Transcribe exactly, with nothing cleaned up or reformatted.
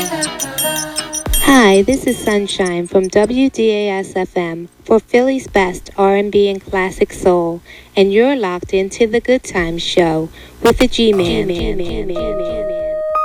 Hi, this is Sunshine from W D A S F M for Philly's best R and B and classic soul, and you're locked into the Good Times Show with the G-Man. G-Man. G-Man.